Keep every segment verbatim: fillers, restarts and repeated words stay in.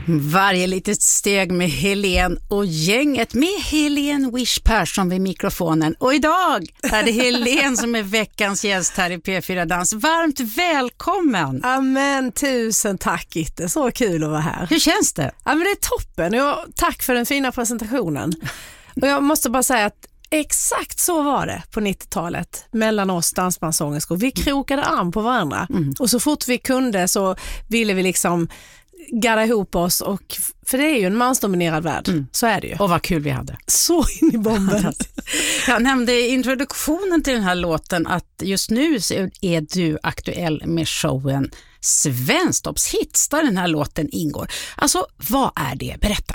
Varje litet steg med Helen och gänget med Helen Wish Persson vid mikrofonen. Och idag är det Helen som är veckans gäst här i P fyra Dans. Varmt välkommen! Amen, tusen tack Gitte, så kul att vara här. Hur känns det? Ja, men det är toppen. Jag, tack för den fina presentationen. Och jag måste bara säga att exakt så var det på nittiotalet mellan oss dansbandssångerskor. Vi krokade arm på varandra mm. och så fort vi kunde så ville vi liksom gadda ihop oss, och för det är ju en mansdominerad värld, mm. så är det ju. Och vad kul vi hade. Så in i bomben. Jag nämnde i introduktionen till den här låten att just nu så är du aktuell med showen Svensktoppshits där den här låten ingår. Alltså, vad är det? Berätta.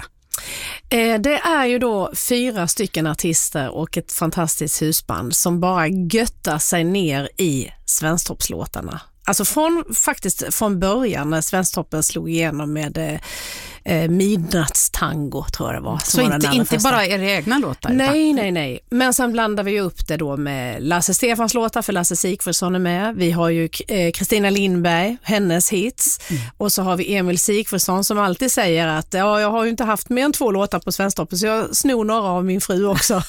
Eh, det är ju då fyra stycken artister och ett fantastiskt husband som bara göttar sig ner i Svensktoppslåtarna. Alltså från, faktiskt från början när Svensktoppen slog igenom med eh, Midnattstango, tror jag det var. Så var inte, inte bara era egna låtar? Nej, utan. nej, nej. Men sen blandar vi upp det då med Lasse Stefans låtar, för Lasse Sigfridsson är med. Vi har ju Kristina eh, Lindberg, hennes hits. Mm. Och så har vi Emil Sigfridsson som alltid säger att ja, jag har ju inte haft mer än två låtar på Svensktoppen, så jag snor några av min fru också.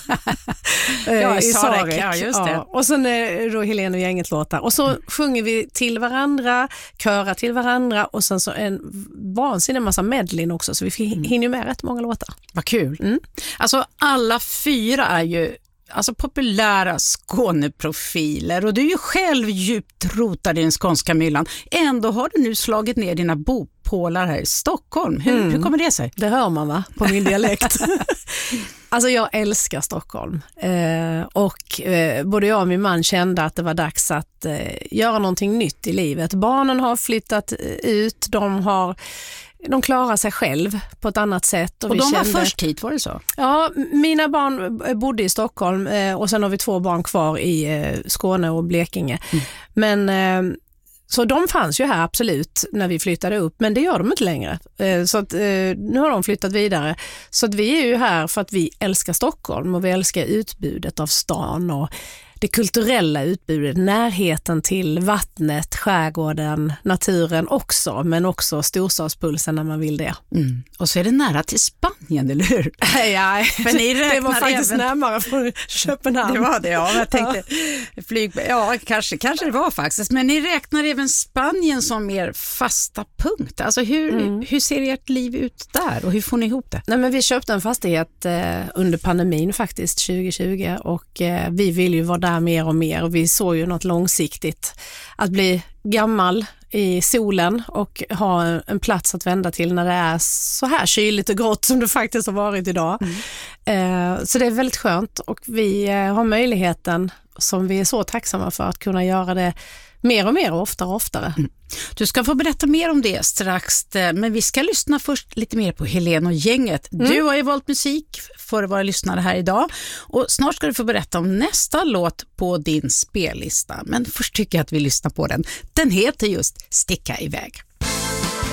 eh, ja, i Sarek. Ja, just det. Ja. Och sen är då Helen och gänget låtar. Och så mm. sjunger vi till varandra, körar till varandra, och sen så en vansinnig massa medlin också, så vi hinner ju med rätt många låtar. Vad kul. Mm. Alltså alla fyra är ju alltså populära Skåneprofiler, och du är ju själv djupt rotad i den skånska myllan. Ändå har du nu slagit ner dina bopålar här i Stockholm. Hur, mm. hur kommer det sig? Det hör man, va? På min dialekt. Alltså jag älskar Stockholm. Eh, och eh, både jag och min man kände att det var dags att eh, göra någonting nytt i livet. Barnen har flyttat ut, de har... De klarar sig själv på ett annat sätt. Och, och de kände... var först hit, var det så? Ja, mina barn bodde i Stockholm eh, och sen har vi två barn kvar i eh, Skåne och Blekinge. Mm. Men eh, så de fanns ju här absolut när vi flyttade upp, men det gör de inte längre. Eh, så att, eh, nu har de flyttat vidare. Så att vi är ju här för att vi älskar Stockholm och vi älskar utbudet av stan och det kulturella utbudet, närheten till vattnet, skärgården, naturen också, men också storstadspulsen när man vill det. Mm. Och så är det nära till Spanien, eller hur? Ja, för ni det var faktiskt även... närmare från Köpenhamn. Det var det, ja. Jag tänkte, flyg... ja, kanske, kanske det var faktiskt. Men ni räknar även Spanien som er fasta punkt. Alltså hur, mm. hur ser ert liv ut där och hur får ni ihop det? Nej, men vi köpte en fastighet eh, under pandemin faktiskt tjugo tjugo, och eh, vi vill ju vara där mer och mer, och vi såg ju något långsiktigt att bli gammal i solen och ha en plats att vända till när det är så här kyligt och grått som det faktiskt har varit idag. Mm. Eh, så det är väldigt skönt, och vi eh, har möjligheten som vi är så tacksamma för att kunna göra det mer och mer och oftare och oftare. Mm. Du ska få berätta mer om det strax, men vi ska lyssna först lite mer på Helen och gänget. Mm. Du har ju valt musik för att vara lyssnare här idag, och snart ska du få berätta om nästa låt på din spellista. Men först tycker jag att vi lyssnar på den. Den heter just Sticka iväg.